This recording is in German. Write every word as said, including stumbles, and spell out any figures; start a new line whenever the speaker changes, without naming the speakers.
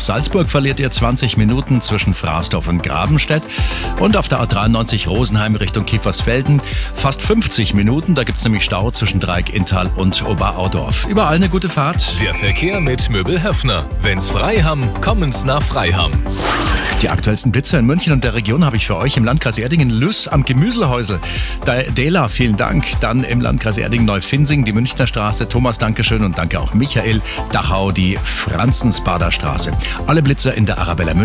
Salzburg verliert ihr zwanzig Minuten zwischen Frasdorf und Grabenstedt. Und auf der A dreiundneunzig Rosenheim Richtung Kiefersfelden fast fünfzig Minuten. Da gibt es nämlich Stau zwischen Dreieck-Inntal und Oberaudorf. Überall eine gute Fahrt.
Der Verkehr mit Möbel Höffner. Wenn's frei haben, kommen's nach Freiham.
Die aktuellsten Blitzer in München und der Region habe ich für euch im Landkreis Erdingen Lüss am Gemüselhäusel. Da Dela, vielen Dank. Dann im Landkreis Erdingen Neufinsing, die Münchner Straße. Thomas, Dankeschön und danke auch Michael. Dachau, die Franzensbader Straße. Alle Blitzer in der Arabella München.